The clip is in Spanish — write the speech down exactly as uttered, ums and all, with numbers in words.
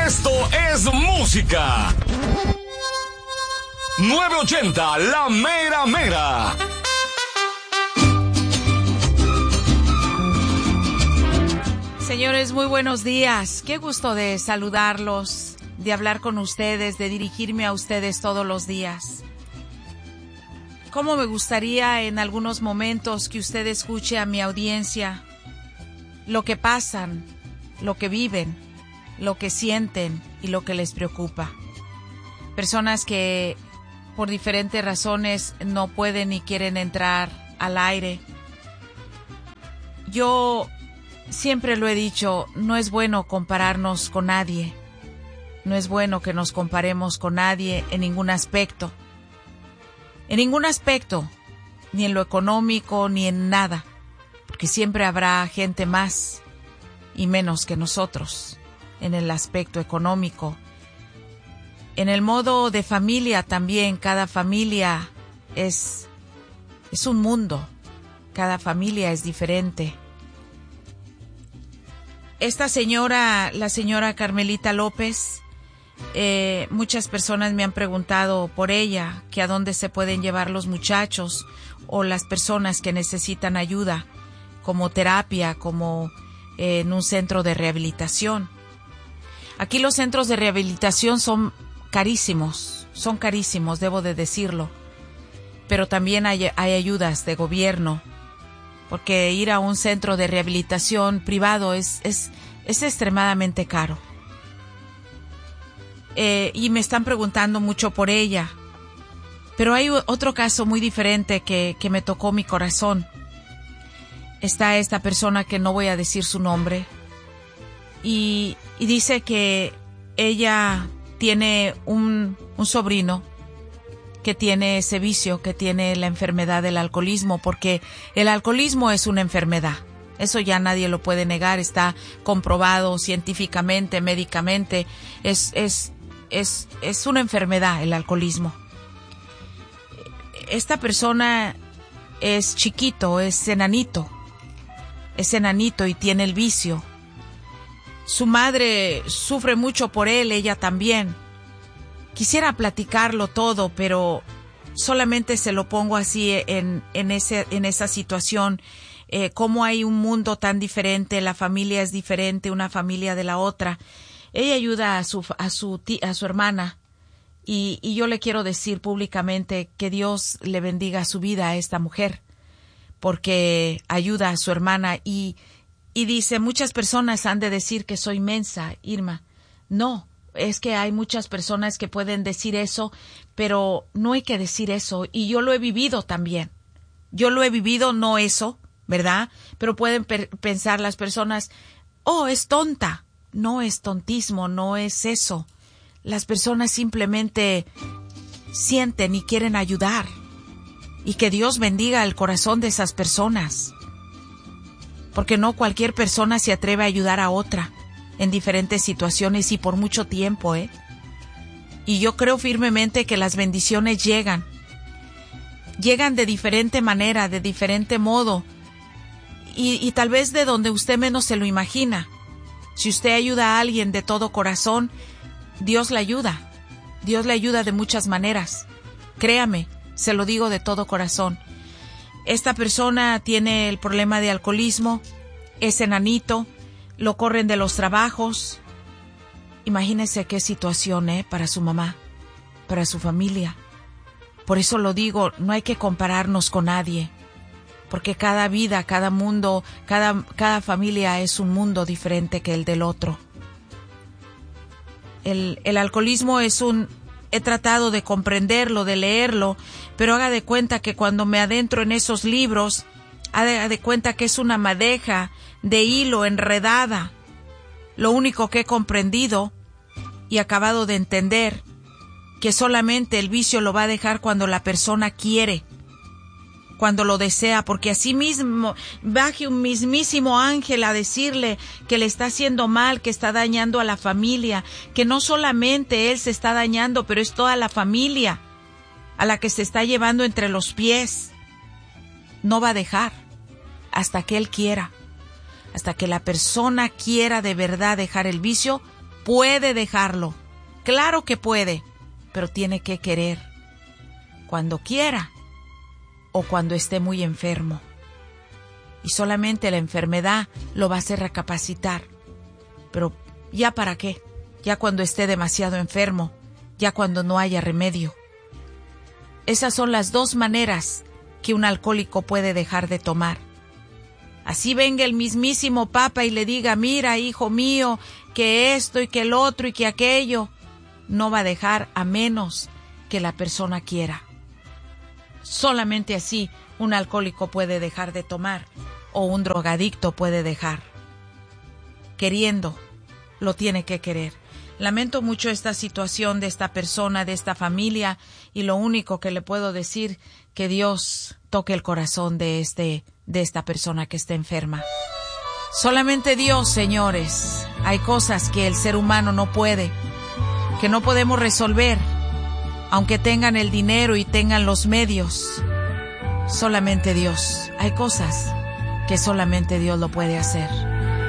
Esto es música. novecientos ochenta, La Mera Mera. Señores, muy buenos días. Qué gusto de saludarlos, de hablar con ustedes, de dirigirme a ustedes todos los días. Cómo me gustaría en algunos momentos que usted escuche a mi audiencia lo que pasan, lo que viven, lo que sienten y lo que les preocupa. Personas que por diferentes razones no pueden ni quieren entrar al aire. Yo siempre lo he dicho, no es bueno compararnos con nadie. No es bueno que nos comparemos con nadie en ningún aspecto. En ningún aspecto, ni en lo económico, ni en nada. Porque siempre habrá gente más y menos que nosotros en el aspecto económico. En el modo de familia también, cada familia es, es un mundo. Cada familia es diferente. Esta señora, la señora Carmelita López, eh, muchas personas me han preguntado por ella, que a dónde se pueden llevar los muchachos o las personas que necesitan ayuda, como terapia, como eh, en un centro de rehabilitación. Aquí los centros de rehabilitación son carísimos, son carísimos, debo de decirlo, pero también hay, hay ayudas de gobierno. Porque ir a un centro de rehabilitación privado es, es, es extremadamente caro. Eh, y me están preguntando mucho por ella. Pero hay otro caso muy diferente que, que me tocó mi corazón. Está esta persona que no voy a decir su nombre. Y, y dice que ella tiene un, un sobrino que tiene ese vicio, que tiene la enfermedad del alcoholismo, porque el alcoholismo es una enfermedad. Eso ya nadie lo puede negar, está comprobado científicamente, médicamente. Es, es, es, es una enfermedad el alcoholismo. Esta persona es chiquito, es enanito, es enanito y tiene el vicio. Su madre sufre mucho por él, ella también. Quisiera platicarlo todo, pero solamente se lo pongo así en, en, ese, en esa situación. Eh, cómo hay un mundo tan diferente, la familia es diferente, una familia de la otra. Ella ayuda a su, a su, tía, a su hermana y, y yo le quiero decir públicamente que Dios le bendiga su vida a esta mujer, porque ayuda a su hermana y, y dice, muchas personas han de decir que soy mensa, Irma. No. Es que hay muchas personas que pueden decir eso, pero no hay que decir eso. Y yo lo he vivido también. Yo lo he vivido, no eso, ¿verdad? Pero pueden per- pensar las personas, oh, es tonta. No es tontismo, no es eso. Las personas simplemente sienten y quieren ayudar. Y que Dios bendiga el corazón de esas personas. Porque no cualquier persona se atreve a ayudar a otra en diferentes situaciones y por mucho tiempo, ¿eh? Y yo creo firmemente que las bendiciones llegan. Llegan de diferente manera, de diferente modo. Y, y tal vez de donde usted menos se lo imagina. Si usted ayuda a alguien de todo corazón, Dios le ayuda. Dios le ayuda de muchas maneras. Créame, se lo digo de todo corazón. Esta persona tiene el problema de alcoholismo, es enanito, lo corren de los trabajos. Imagínese qué situación, ¿eh? Para su mamá, para su familia. Por eso lo digo, no hay que compararnos con nadie. Porque cada vida, cada mundo, cada, cada familia es un mundo diferente que el del otro. El, el alcoholismo es un... He tratado de comprenderlo, de leerlo, pero haga de cuenta que cuando me adentro en esos libros, haga de cuenta que es una madeja de hilo enredada. Lo único que he comprendido y acabado de entender, que solamente el vicio lo va a dejar cuando la persona quiere, cuando lo desea, porque así mismo baje un mismísimo ángel a decirle que le está haciendo mal, que está dañando a la familia, que no solamente él se está dañando, pero es toda la familia a la que se está llevando entre los pies. No va a dejar hasta que él quiera. Hasta que la persona quiera de verdad dejar el vicio, puede dejarlo. Claro que puede, pero tiene que querer. Cuando quiera o cuando esté muy enfermo. Y solamente la enfermedad lo va a hacer recapacitar. Pero ¿ya para qué? Ya cuando esté demasiado enfermo, ya cuando no haya remedio. Esas son las dos maneras que un alcohólico puede dejar de tomar. Así venga el mismísimo Papa y le diga, mira, hijo mío, que esto y que el otro y que aquello, no va a dejar a menos que la persona quiera. Solamente así un alcohólico puede dejar de tomar o un drogadicto puede dejar. Queriendo, lo tiene que querer. Lamento mucho esta situación de esta persona, de esta familia, y lo único que le puedo decir, que Dios toque el corazón de este, de esta persona que está enferma. Solamente Dios, señores. Hay cosas que el ser humano no puede, que no podemos resolver, aunque tengan el dinero y tengan los medios. Solamente Dios. Hay cosas que solamente Dios lo puede hacer.